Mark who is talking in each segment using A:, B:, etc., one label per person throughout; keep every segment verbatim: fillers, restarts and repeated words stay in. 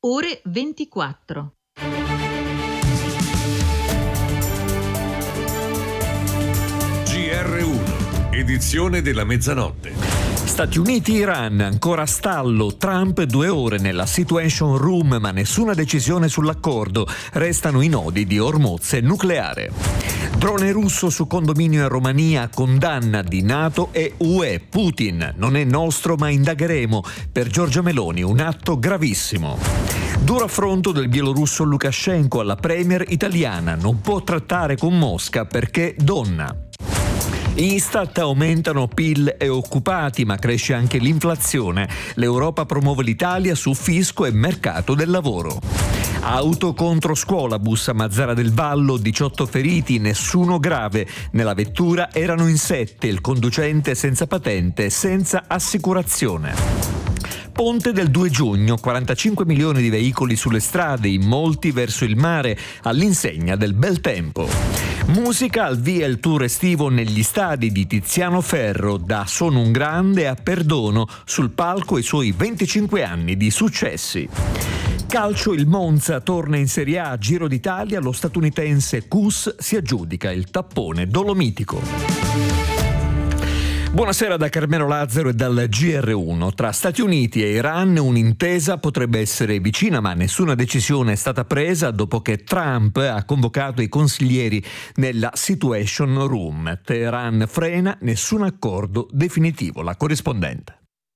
A: ore ventiquattro.
B: G R uno, edizione della mezzanotte.
C: Stati Uniti-Iran, ancora stallo. Trump due ore nella Situation Room, ma nessuna decisione sull'accordo. Restano i nodi di Hormuz nucleare. Drone russo su condominio in Romania, condanna di NATO e U E. Putin, non è nostro ma indagheremo. Per Giorgia Meloni un atto gravissimo. Duro affronto del bielorusso Lukashenko alla premier italiana. Non può trattare con Mosca perché donna. Istat aumentano P I L e occupati, ma cresce anche l'inflazione. L'Europa promuove l'Italia su fisco e mercato del lavoro. Auto contro scuolabus a Mazara del Vallo, diciotto feriti, nessuno grave. Nella vettura erano in sette, il conducente senza patente, senza assicurazione. Ponte del due giugno, quarantacinque milioni di veicoli sulle strade, in molti verso il mare, all'insegna del bel tempo. Musica, al via il tour estivo negli stadi di Tiziano Ferro, da Sono un grande a Perdono, sul palco i suoi venticinque anni di successi. Calcio, il Monza torna in Serie A, Giro d'Italia, lo statunitense Cus si aggiudica il tappone dolomitico. Buonasera da Carmelo Lazzaro e dal G R uno. Tra Stati Uniti e Iran un'intesa potrebbe essere vicina, ma nessuna decisione è stata presa dopo che Trump ha convocato i consiglieri nella Situation Room. Teheran frena, nessun accordo definitivo. La corrispondente.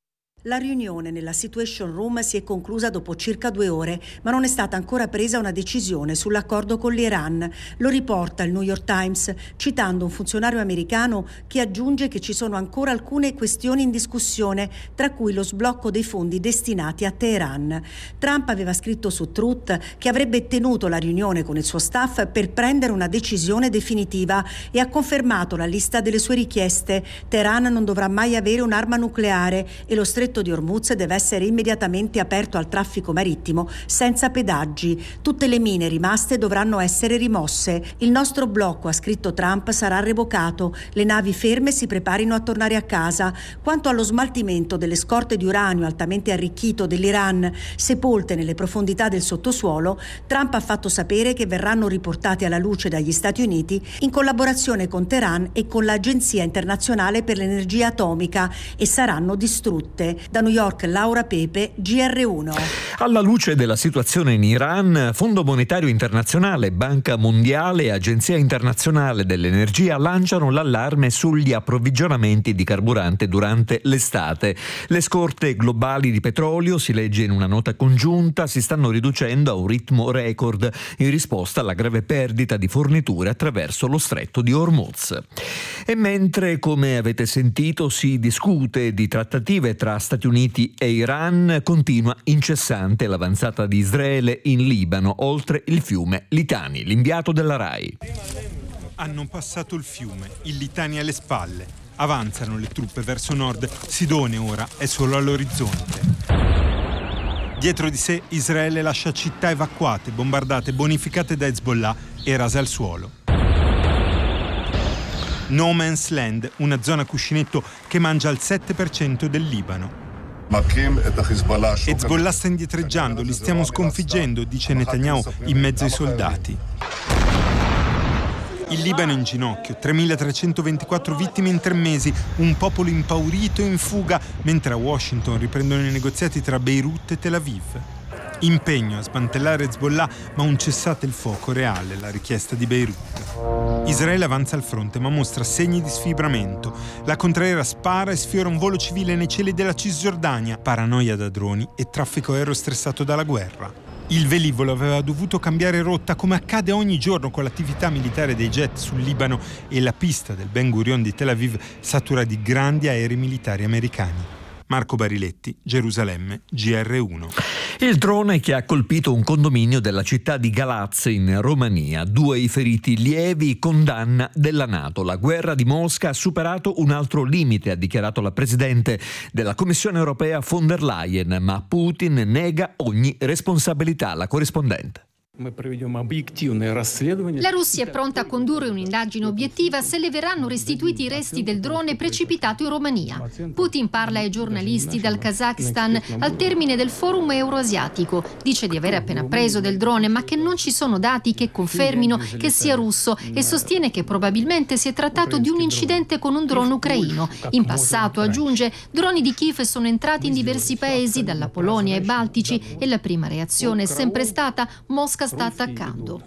D: La riunione nella Situation Room si è conclusa dopo circa due ore, ma non è stata ancora presa una decisione sull'accordo con l'Iran. Lo riporta il New York Times, citando un funzionario americano che aggiunge che ci sono ancora alcune questioni in discussione, tra cui lo sblocco dei fondi destinati a Teheran. Trump aveva scritto su Truth che avrebbe tenuto la riunione con il suo staff per prendere una decisione definitiva e ha confermato la lista delle sue richieste. Teheran non dovrà mai avere un'arma nucleare e lo stretto di Hormuz deve essere immediatamente aperto al traffico marittimo senza pedaggi. Tutte le mine rimaste dovranno essere rimosse. Il nostro blocco, ha scritto Trump, sarà revocato. Le navi ferme si preparino a tornare a casa. Quanto allo smaltimento delle scorte di uranio altamente arricchito dell'Iran sepolte nelle profondità del sottosuolo, Trump ha fatto sapere che verranno riportate alla luce dagli Stati Uniti in collaborazione con Teheran e con l'Agenzia internazionale per l'energia atomica e saranno distrutte. Da New York, Laura Pepe, G R uno.
C: Alla luce della situazione in Iran, Fondo Monetario Internazionale, Banca Mondiale e Agenzia Internazionale dell'Energia lanciano l'allarme sugli approvvigionamenti di carburante durante l'estate. Le scorte globali di petrolio, si legge in una nota congiunta, si stanno riducendo a un ritmo record in risposta alla grave perdita di forniture attraverso lo stretto di Hormuz. E mentre, come avete sentito, si discute di trattative tra Stati Uniti e Iran, continua incessante l'avanzata di Israele in Libano, oltre il fiume Litani. L'inviato della RAI.
E: Hanno passato il fiume, il Litani alle spalle. Avanzano le truppe verso nord. Sidone ora è solo all'orizzonte. Dietro di sé Israele lascia città evacuate, bombardate, bonificate da Hezbollah e rase al suolo. No Man's Land, una zona cuscinetto che mangia il sette per cento del Libano. Hezbollah sta indietreggiando, li stiamo sconfiggendo, dice Netanyahu in mezzo ai soldati. Il Libano in ginocchio, tremilatrecentoventiquattro vittime in tre mesi, un popolo impaurito e in fuga, mentre a Washington riprendono i negoziati tra Beirut e Tel Aviv. Impegno a smantellare Hezbollah, ma un cessate il fuoco reale, la richiesta di Beirut. Israele avanza al fronte, ma mostra segni di sfibramento. La contraera spara e sfiora un volo civile nei cieli della Cisgiordania, paranoia da droni e traffico aereo stressato dalla guerra. Il velivolo aveva dovuto cambiare rotta, come accade ogni giorno con l'attività militare dei jet sul Libano, e la pista del Ben Gurion di Tel Aviv satura di grandi aerei militari americani. Marco Bariletti, Gerusalemme, G R uno.
C: Il drone che ha colpito un condominio della città di Galaz in Romania. Due i feriti lievi, condanna della NATO. La guerra di Mosca ha superato un altro limite, ha dichiarato la presidente della Commissione europea von der Leyen, ma Putin nega ogni responsabilità. La corrispondente.
F: La Russia è pronta a condurre un'indagine obiettiva se le verranno restituiti i resti del drone precipitato in Romania. Putin parla ai giornalisti dal Kazakhstan al termine del forum euroasiatico. Dice di aver appena preso del drone, ma che non ci sono dati che confermino che sia russo e sostiene che probabilmente si è trattato di un incidente con un drone ucraino. In passato, aggiunge, droni di Kiev sono entrati in diversi paesi, dalla Polonia ai Baltici, e la prima reazione è sempre stata: Mosca sta attaccando.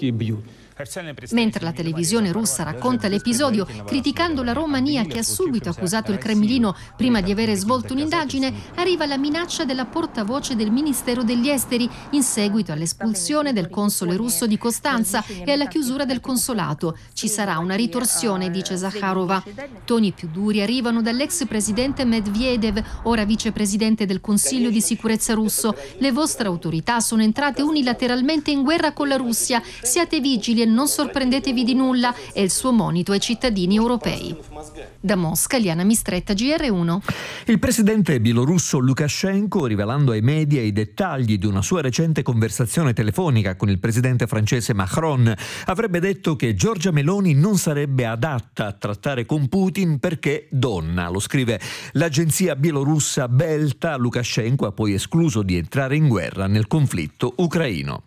F: Mentre la televisione russa racconta l'episodio criticando la Romania, che ha subito accusato il Cremlino prima di avere svolto un'indagine, arriva la minaccia della portavoce del Ministero degli Esteri in seguito all'espulsione del console russo di Costanza e alla chiusura del consolato. Ci sarà una ritorsione, dice Zakharova. Toni più duri arrivano dall'ex presidente Medvedev, ora vicepresidente del Consiglio di sicurezza russo. Le vostre autorità sono entrate unilateralmente in guerra con la Russia. Siate vigili, non sorprendetevi di nulla, è il suo monito ai cittadini europei. Da Mosca, Liana Mistretta, G R uno.
C: Il presidente bielorusso Lukashenko, rivelando ai media i dettagli di una sua recente conversazione telefonica con il presidente francese Macron, avrebbe detto che Giorgia Meloni non sarebbe adatta a trattare con Putin perché donna. Lo scrive l'agenzia bielorussa Belta. Lukashenko ha poi escluso di entrare in guerra nel conflitto ucraino.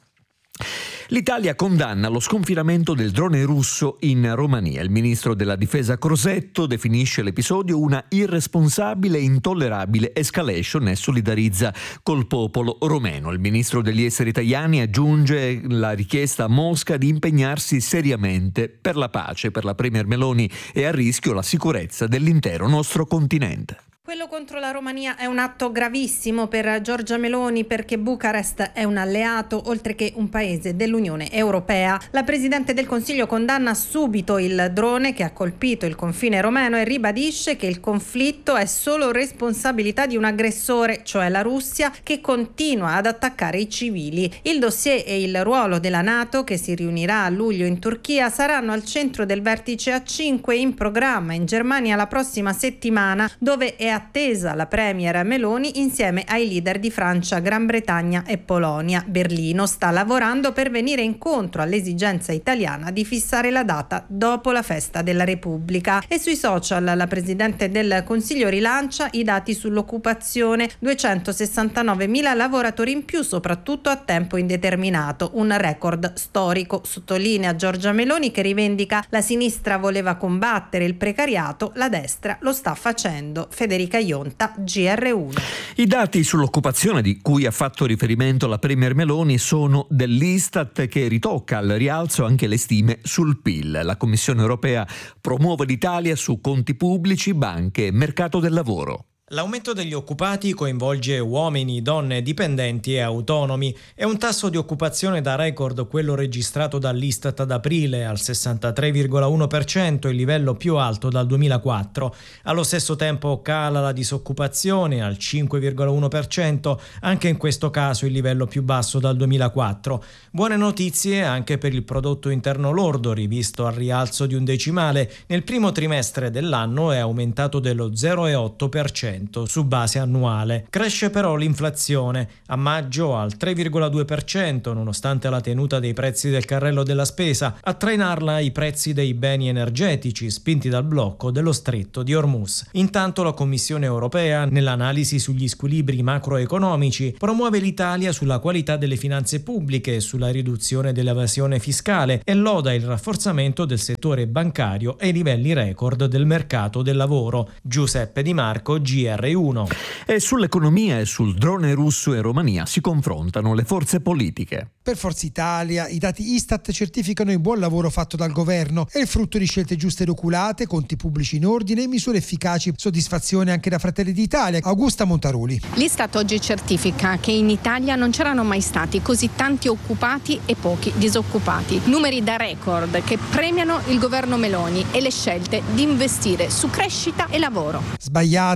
C: L'Italia condanna lo sconfinamento del drone russo in Romania. Il ministro della difesa Crosetto definisce l'episodio una irresponsabile e intollerabile escalation e solidarizza col popolo romeno. Il ministro degli esteri italiani aggiunge la richiesta a Mosca di impegnarsi seriamente per la pace. Per la premier Meloni è a rischio la sicurezza dell'intero nostro continente.
G: Quello contro la Romania è un atto gravissimo per Giorgia Meloni, perché Bucarest è un alleato oltre che un paese dell'Unione Europea. La Presidente del Consiglio condanna subito il drone che ha colpito il confine romeno e ribadisce che il conflitto è solo responsabilità di un aggressore, cioè la Russia, che continua ad attaccare i civili. Il dossier e il ruolo della NATO, che si riunirà a luglio in Turchia, saranno al centro del vertice A cinque in programma in Germania la prossima settimana, dove è attesa la premier Meloni insieme ai leader di Francia, Gran Bretagna e Polonia. Berlino sta lavorando per venire incontro all'esigenza italiana di fissare la data dopo la festa della Repubblica. E sui social la Presidente del Consiglio rilancia i dati sull'occupazione: duecentosessantanovemila lavoratori in più, soprattutto a tempo indeterminato, un record storico. Sottolinea Giorgia Meloni, che rivendica: la sinistra voleva combattere il precariato, la destra lo sta facendo. Federica Ionta, G R uno.
C: I dati sull'occupazione di cui ha fatto riferimento la premier Meloni sono dell'Istat, che ritocca al rialzo anche le stime sul P I L. La Commissione europea promuove l'Italia su conti pubblici, banche e mercato del lavoro.
H: L'aumento degli occupati coinvolge uomini, donne, dipendenti e autonomi. È un tasso di occupazione da record quello registrato dall'Istat ad aprile, al sessantatré virgola uno per cento, il livello più alto dal duemilaquattro. Allo stesso tempo cala la disoccupazione al cinque virgola uno per cento, anche in questo caso il livello più basso dal duemilaquattro. Buone notizie anche per il prodotto interno lordo, rivisto al rialzo di un decimale. Nel primo trimestre dell'anno è aumentato dello zero virgola otto per cento. Su base annuale. Cresce però l'inflazione, a maggio al tre virgola due per cento, nonostante la tenuta dei prezzi del carrello della spesa. A trainarla i prezzi dei beni energetici, spinti dal blocco dello stretto di Hormuz. Intanto la Commissione europea, nell'analisi sugli squilibri macroeconomici, promuove l'Italia sulla qualità delle finanze pubbliche e sulla riduzione dell'evasione fiscale e loda il rafforzamento del settore bancario e i livelli record del mercato del lavoro. Giuseppe Di Marco, G R uno.
C: E sull'economia e sul drone russo in Romania si confrontano le forze politiche.
I: Per Forza Italia i dati Istat certificano il buon lavoro fatto dal governo. È il frutto di scelte giuste ed oculate, conti pubblici in ordine e misure efficaci. Soddisfazione anche da Fratelli d'Italia. Augusta Montaroli.
J: L'Istat oggi certifica che in Italia non c'erano mai stati così tanti occupati e pochi disoccupati. Numeri da record che premiano il governo Meloni e le scelte di investire su crescita e lavoro.
I: Sbagliate le battaglie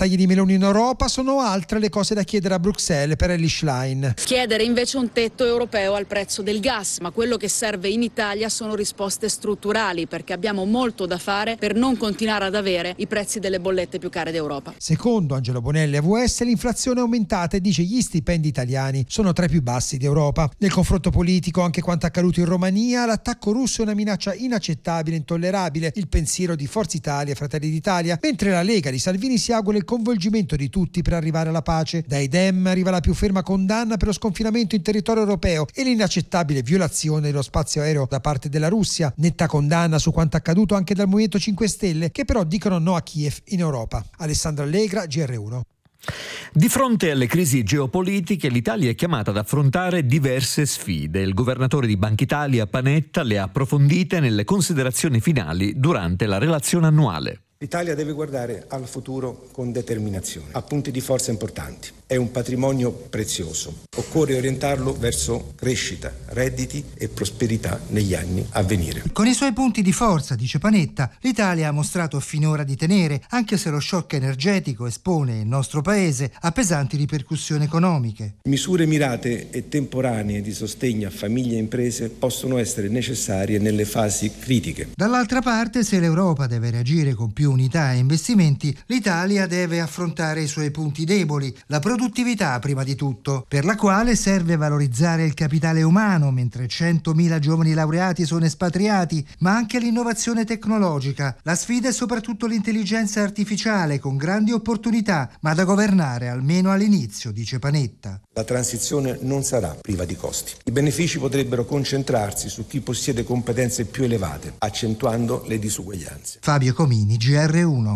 I: battaglie di Meloni in Europa, sono altre le cose da chiedere a Bruxelles per Elly Schlein.
K: Chiedere invece un tetto europeo al prezzo del gas, ma quello che serve in Italia sono risposte strutturali, perché abbiamo molto da fare per non continuare ad avere i prezzi delle bollette più care d'Europa. Secondo
I: Angelo Bonelli, A V S, l'inflazione è aumentata e dice gli stipendi italiani sono tra i più bassi d'Europa. Nel confronto politico, anche quanto accaduto in Romania, l'attacco russo è una minaccia inaccettabile, intollerabile, il pensiero di Forza Italia e Fratelli d'Italia, mentre la Lega di Salvini si augura il coinvolgimento di tutti per arrivare alla pace. Dai Dem arriva la più ferma condanna per lo sconfinamento in territorio europeo e l'inaccettabile violazione dello spazio aereo da parte della Russia. Netta condanna su quanto accaduto anche dal Movimento cinque Stelle, che però dicono no a Kiev in Europa. Alessandro Allegra, G R uno.
C: Di fronte alle crisi geopolitiche, l'Italia è chiamata ad affrontare diverse sfide. Il governatore di Banca Italia, Panetta, le ha approfondite nelle considerazioni finali durante la relazione annuale.
L: L'Italia deve guardare al futuro con determinazione, ha punti di forza importanti. È un patrimonio prezioso. Occorre orientarlo verso crescita, redditi e prosperità negli anni a venire.
M: Con i suoi punti di forza, dice Panetta, l'Italia ha mostrato finora di tenere, anche se lo shock energetico espone il nostro paese a pesanti ripercussioni economiche.
L: Misure mirate e temporanee di sostegno a famiglie e imprese possono essere necessarie nelle fasi critiche.
M: Dall'altra parte, se l'Europa deve reagire con più unità e investimenti, l'Italia deve affrontare i suoi punti deboli, la produttività prima di tutto, per la quale serve valorizzare il capitale umano, mentre centomila giovani laureati sono espatriati, ma anche l'innovazione tecnologica. La sfida è soprattutto l'intelligenza artificiale, con grandi opportunità, ma da governare almeno all'inizio, dice Panetta.
L: La transizione non sarà priva di costi. I benefici potrebbero concentrarsi su chi possiede competenze più elevate, accentuando le disuguaglianze.
M: Fabio Comini, G R uno.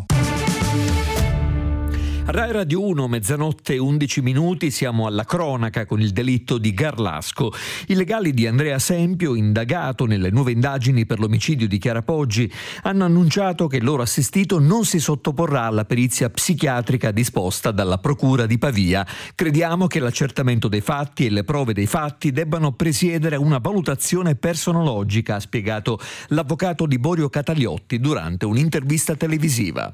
C: Rai Radio uno, mezzanotte e undici minuti, siamo alla cronaca con il delitto di Garlasco. I legali di Andrea Sempio, indagato nelle nuove indagini per l'omicidio di Chiara Poggi, hanno annunciato che il loro assistito non si sottoporrà alla perizia psichiatrica disposta dalla Procura di Pavia. Crediamo che l'accertamento dei fatti e le prove dei fatti debbano presiedere a una valutazione personologica, ha spiegato l'avvocato Liborio Cataliotti durante un'intervista televisiva.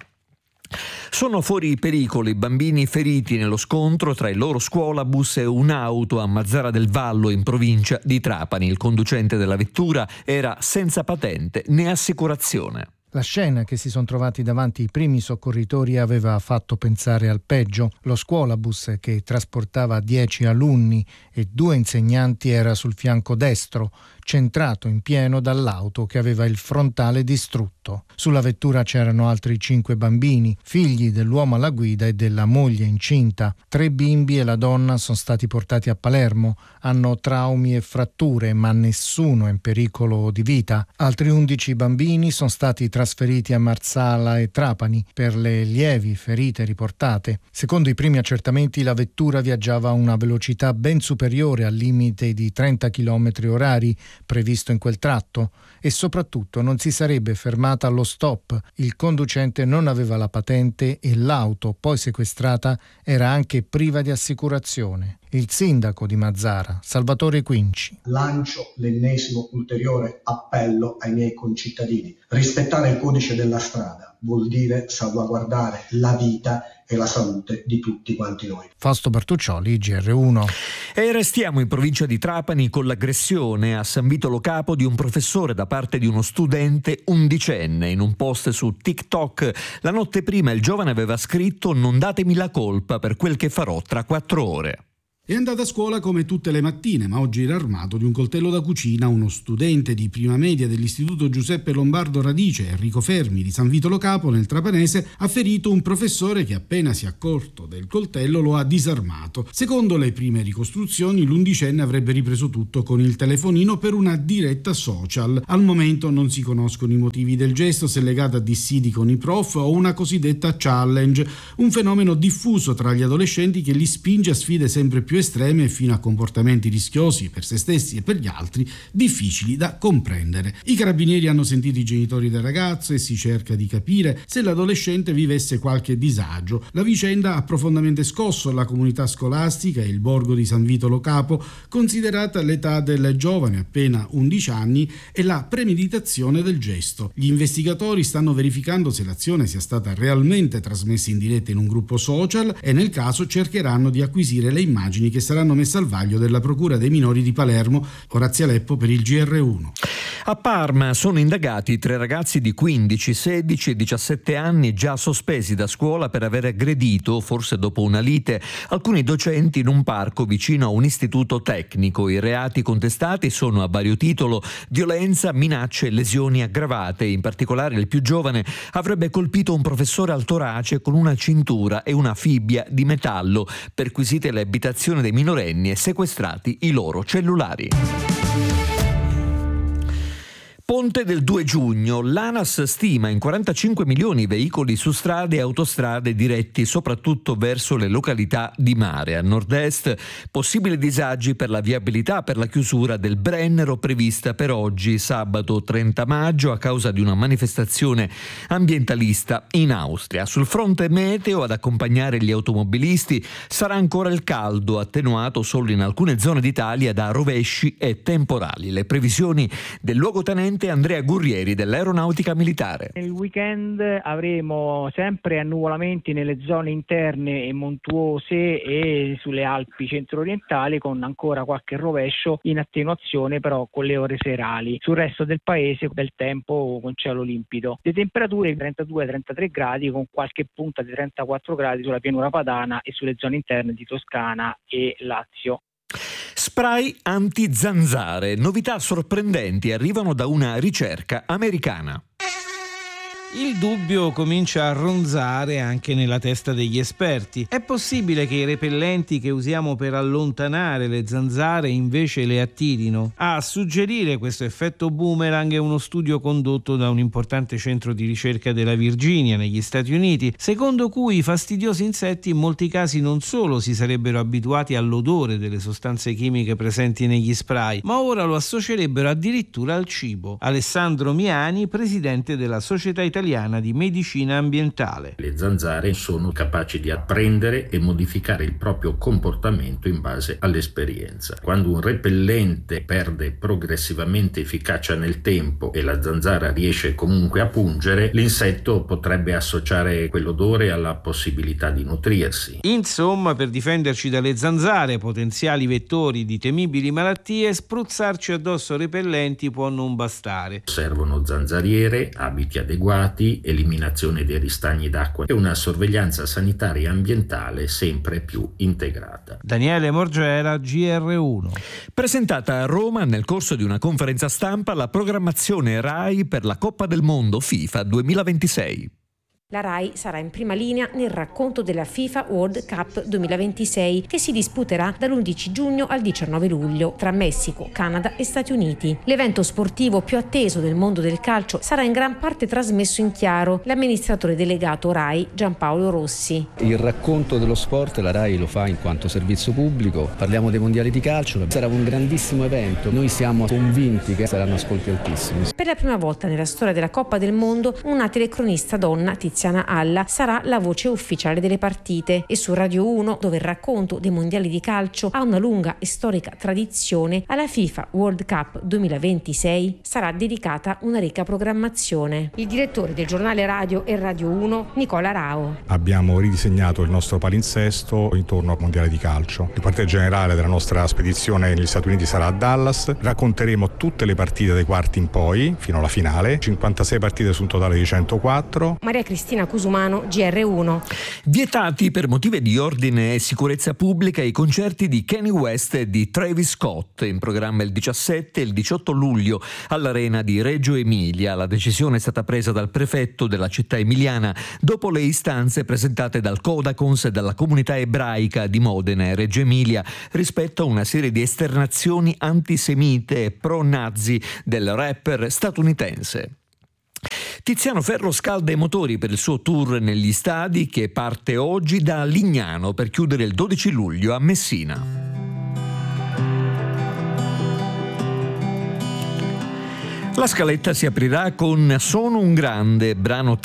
C: Sono fuori pericolo i bambini feriti nello scontro tra il loro scuolabus e un'auto a Mazzara del Vallo, in provincia di Trapani. Il conducente della vettura era senza patente né assicurazione.
N: La scena che si sono trovati davanti i primi soccorritori aveva fatto pensare al peggio. Lo scuolabus, che trasportava dieci alunni e due insegnanti, era sul fianco destro, centrato in pieno dall'auto che aveva il frontale distrutto. Sulla vettura c'erano altri cinque bambini, figli dell'uomo alla guida e della moglie incinta. Tre bimbi e la donna sono stati portati a Palermo, hanno traumi e fratture, ma nessuno è in pericolo di vita. Altri undici bambini sono stati trasferiti a Marsala e Trapani per le lievi ferite riportate. Secondo i primi accertamenti, la vettura viaggiava a una velocità ben superiore al limite di trenta chilometri orari previsto in quel tratto e soprattutto non si sarebbe fermata allo stop. Il conducente non aveva la patente e l'auto, poi sequestrata, era anche priva di assicurazione. Il sindaco di Mazzara, Salvatore Quinci.
O: Lancio l'ennesimo ulteriore appello ai miei concittadini. Rispettare il codice della strada vuol dire salvaguardare la vita e la salute di tutti quanti noi.
N: Fausto Bertuccioli, G R uno.
C: E restiamo in provincia di Trapani con l'aggressione a San Vito Lo Capo di un professore da parte di uno studente undicenne. In un post su TikTok la notte prima il giovane aveva scritto: "Non datemi la colpa per quel che farò tra quattro ore".
P: È andata a scuola come tutte le mattine, ma oggi era armato di un coltello da cucina. Uno studente di prima media dell'Istituto Giuseppe Lombardo Radice, Enrico Fermi, di San Vito Lo Capo, nel Trapanese, ha ferito un professore che, appena si è accorto del coltello, lo ha disarmato. Secondo le prime ricostruzioni, l'undicenne avrebbe ripreso tutto con il telefonino per una diretta social. Al momento non si conoscono i motivi del gesto, se legato a dissidi con i prof o una cosiddetta challenge, un fenomeno diffuso tra gli adolescenti che li spinge a sfide sempre più estreme fino a comportamenti rischiosi per se stessi e per gli altri, difficili da comprendere. I carabinieri hanno sentito i genitori del ragazzo e si cerca di capire se l'adolescente vivesse qualche disagio. La vicenda ha profondamente scosso la comunità scolastica e il borgo di San Vito Lo Capo, considerata l'età del giovane, appena undici anni, e la premeditazione del gesto. Gli investigatori stanno verificando se l'azione sia stata realmente trasmessa in diretta in un gruppo social e nel caso cercheranno di acquisire le immagini che saranno messe al vaglio della Procura dei minori di Palermo. Orazio Aleppo per il G R uno.
C: A Parma sono indagati tre ragazzi di quindici, sedici e diciassette anni già sospesi da scuola per aver aggredito, forse dopo una lite, alcuni docenti in un parco vicino a un istituto tecnico. I reati contestati sono a vario titolo violenza, minacce e lesioni aggravate. In particolare il più giovane avrebbe colpito un professore al torace con una cintura e una fibbia di metallo. Perquisite le abitazioni dei minorenni e sequestrati i loro cellulari. Ponte del due giugno, l'ANAS stima in quarantacinque milioni i veicoli su strade e autostrade diretti soprattutto verso le località di mare. A nord-est possibili disagi per la viabilità per la chiusura del Brennero prevista per oggi, sabato trenta maggio, a causa di una manifestazione ambientalista in Austria. Sul fronte meteo, ad accompagnare gli automobilisti sarà ancora il caldo, attenuato solo in alcune zone d'Italia da rovesci e temporali. Le previsioni del luogotenente Andrea Gurrieri dell'Aeronautica Militare.
Q: Nel weekend avremo sempre annuvolamenti nelle zone interne e montuose e sulle Alpi centro-orientali, con ancora qualche rovescio in attenuazione però con le ore serali. Sul resto del paese bel tempo con cielo limpido. Le temperature trentadue trentatré gradi, con qualche punta di trentaquattro gradi sulla pianura padana e sulle zone interne di Toscana e Lazio.
C: Spray anti-zanzare. Novità sorprendenti arrivano da una ricerca americana.
R: Il dubbio comincia a ronzare anche nella testa degli esperti. È possibile che i repellenti che usiamo per allontanare le zanzare invece le attirino? A suggerire questo effetto boomerang è uno studio condotto da un importante centro di ricerca della Virginia, negli Stati Uniti, secondo cui i fastidiosi insetti in molti casi non solo si sarebbero abituati all'odore delle sostanze chimiche presenti negli spray, ma ora lo associerebbero addirittura al cibo. Alessandro Miani, presidente della Società Italiana di Medicina Ambientale.
S: Le zanzare sono capaci di apprendere e modificare il proprio comportamento in base all'esperienza. Quando un repellente perde progressivamente efficacia nel tempo e la zanzara riesce comunque a pungere, l'insetto potrebbe associare quell'odore alla possibilità di nutrirsi.
R: Insomma, per difenderci dalle zanzare, potenziali vettori di temibili malattie, spruzzarci addosso repellenti può non bastare.
S: Servono zanzariere, abiti adeguati, eliminazione dei ristagni d'acqua e una sorveglianza sanitaria e ambientale sempre più integrata.
R: Daniele Morgera, G R uno.
C: Presentata a Roma nel corso di una conferenza stampa la programmazione RAI per la Coppa del Mondo FIFA duemilaventisei.
T: La RAI sarà in prima linea nel racconto della FIFA World Cup duemilaventisei, che si disputerà dall'undici giugno al diciannove luglio tra Messico, Canada e Stati Uniti. L'evento sportivo più atteso del mondo del calcio sarà in gran parte trasmesso in chiaro. L'amministratore delegato RAI Giampaolo Rossi.
U: Il racconto dello sport la RAI lo fa in quanto servizio pubblico. Parliamo dei mondiali di calcio, sarà un grandissimo evento. Noi siamo convinti che saranno ascolti altissimi.
T: Per la prima volta nella storia della Coppa del Mondo, una telecronista donna, Tiziana Alla, sarà la voce ufficiale delle partite, e su Radio uno, dove il racconto dei mondiali di calcio ha una lunga e storica tradizione, alla FIFA World Cup duemilaventisei sarà dedicata una ricca programmazione. Il direttore del giornale radio e Radio uno, Nicola Rao.
V: Abbiamo ridisegnato il nostro palinsesto intorno al mondiale di calcio. Il quartier generale della nostra spedizione negli Stati Uniti sarà a Dallas. Racconteremo tutte le partite dai quarti in poi fino alla finale, cinquantasei partite su un totale di centoquattro.
T: Maria Cristina Cusumano, G R uno.
C: Vietati per motivi di ordine e sicurezza pubblica i concerti di Kanye West e di Travis Scott, in programma il diciassette e il diciotto luglio all'Arena di Reggio Emilia. La decisione è stata presa dal prefetto della città emiliana dopo le istanze presentate dal Codacons e dalla comunità ebraica di Modena e Reggio Emilia rispetto a una serie di esternazioni antisemite e pro-nazi del rapper statunitense. Tiziano Ferro scalda i motori per il suo tour negli stadi, che parte oggi da Lignano per chiudere il dodici luglio a Messina. La scaletta si aprirà con Sono un grande, brano